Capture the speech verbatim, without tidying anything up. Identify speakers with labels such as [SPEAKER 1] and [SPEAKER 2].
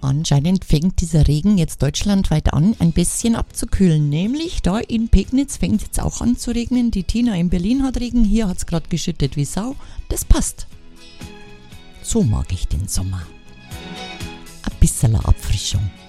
[SPEAKER 1] Anscheinend fängt dieser Regen jetzt deutschlandweit an, ein bisschen abzukühlen. Nämlich da in Pegnitz fängt jetzt auch an zu regnen. Die Tina in Berlin hat Regen, hier hat es gerade geschüttet wie Sau. Das passt. So mag ich den Sommer. Ein bisschen Abfrischung.